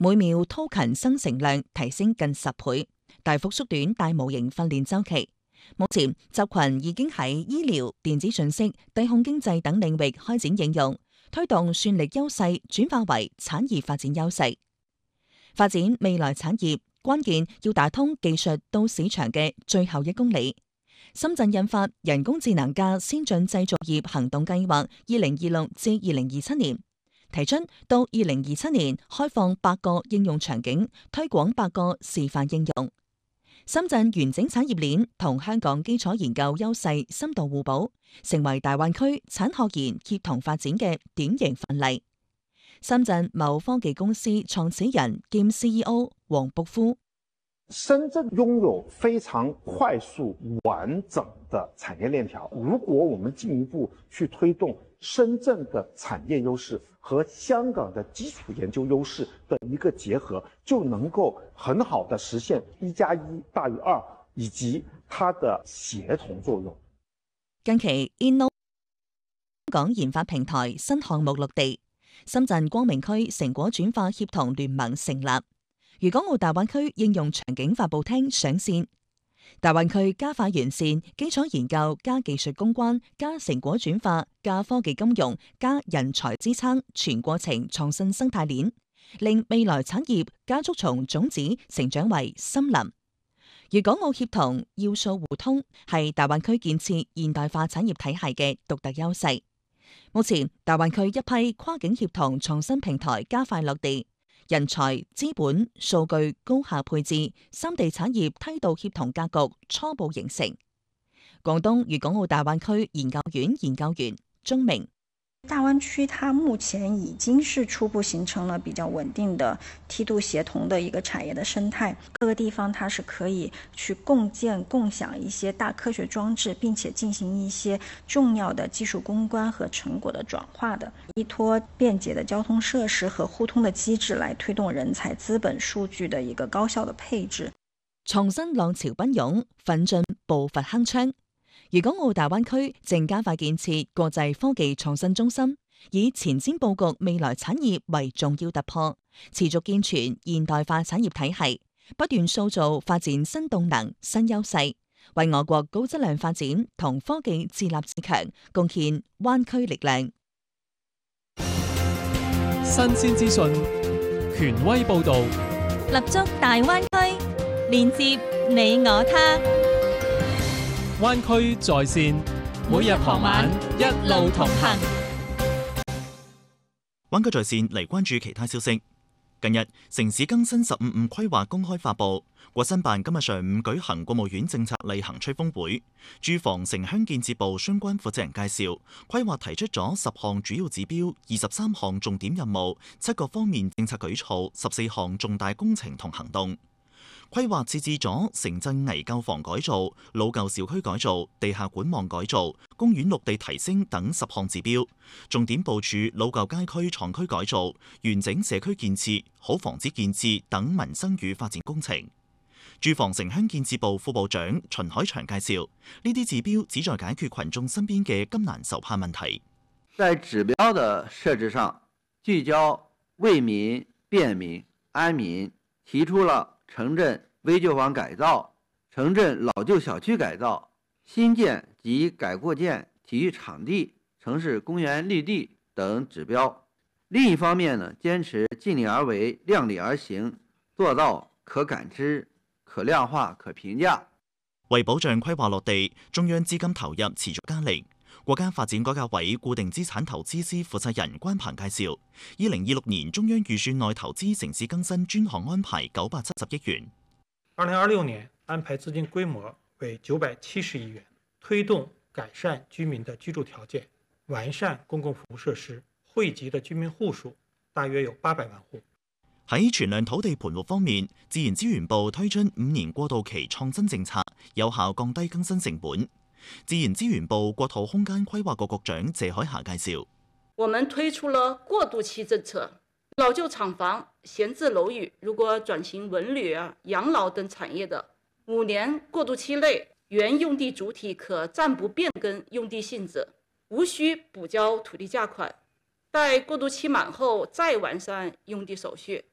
每秒 token 生成量提升近10倍，大幅縮短大模型訓練週期。目前，集群已經喺醫療、電子信息、低空經濟等領域開展應用，推動算力優勢轉化為產業發展優勢。發展未來產業，關鍵要打通技術到市場嘅最後1公里。深圳印發人工智能嘅先進製造業行動計劃2026至2027年，提出到2027年開放8個應用場景，推廣8個示範應用。深圳完整產業鏈同香港基礎研究優勢深度互補，成為大灣區產學研協同發展嘅典型範例。深圳某科技公司創始人兼 CEO 黃卜夫。 深圳擁有非常快速完整的產業鏈條，如果我們進一步去推動深圳的產業優勢和香港的基礎研究優勢的一個結合，就能夠很好的實現1+1大於2，以及它的協同作用。 近期 Inno 香港研發平台新項目落地，深圳光明區成果轉化協同聯盟成立。粵港澳大灣區應用場景發佈廳上線，大灣區加快完善基礎研究加技術攻關加成果轉化加科技金融加人才支撐全過程創新生態鏈，令未來產業加速從種子成長為森林。粵港澳協同要素互通係大灣區建設現代化產業體系嘅獨特優勢。目前，大灣區一批跨境協同創新平台加快落地。人才、資本、數據高效配置，三地產業梯度協同格局初步形成。廣東粵港澳大灣區研究院研究員鍾明。 大灣區它目前已經是初步形成了比較穩定的梯度協同的一個產業的生態，各個地方它是可以去共建共享一些大科學裝置，並且進行一些重要的技術攻關和成果的轉化的，依託便捷的交通設施和互通的機制來推動人才、資本、數據的一個高效的配置。 創新浪潮奔湧，奮進步伐鏗鏘。粵港澳大灣區正加快建設國際科技創新中心，以前瞻佈局未來產業為重要突破，持續健全現代化產業體系，不斷塑造發展新動能、新優勢，為我國高質量發展同科技自立自強貢獻灣區力量。 新鮮資訊，權威報導， 立足大灣區，連接你我他。 灣區在線，每日傍晚一路同行。 灣區在線嚟關注其他消息。近日，城市更新15+5規劃公開發布，國新辦今日上午舉行國務院政策例行吹風會，住房城鄉建設部相關負責人介紹，規劃提出咗10項主要指標、23項重點任務、7個方面政策舉措、14項重大工程同行動。規劃設置咗城鎮危舊房改造、老舊小區改造、地下管網改造、公園綠地提升等10項指標，重點部署老舊街區廠區改造、完整社區建設、好房子建設等民生與發展工程。住房城鄉建設部副部長秦海祥介紹，呢啲指標旨在解決群眾身邊嘅金難愁盼問題。 在指標的設置上，聚焦為民、便民、安民，提出了城鎮危舊房改造、城鎮老舊小區改造、新建及改擴建體育場地、城市公園綠地等指標。另一方面呢，堅持盡力而為、量力而行，做到可感知、可量化、可評價。 為保障規劃落地，中央資金投入持續加力。國家發展改革委固定資產投資司負責人關鵬介紹，2026年中央預算內投資城市更新專項安排970億元。 2026年安排資金規模為970億元，推動改善居民的居住條件，完善公共服務設施，惠及的居民戶數大約有800萬戶。 喺存量土地盤活方面，自然資源部推出5年過渡期創新政策，有效降低更新成本。自然資源部國土空間規劃局局長謝海霞介紹， 我們推出了過渡期政策，老舊廠房、閒置樓宇如果轉型文旅、養老等產業的，5年過渡期內，原用地主體可暫不變更用地性質，無需補交土地價款，待過渡期滿後再完善用地手續。